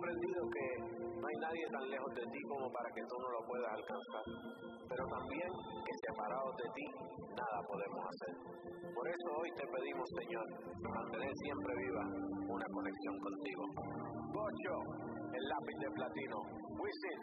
aprendido que no hay nadie tan lejos de ti como para que tú no lo puedas alcanzar, pero también que separados de ti nada podemos hacer. Por eso hoy te pedimos, Señor, mantener siempre viva una conexión contigo. Gocho, el lápiz de platino. Wisin.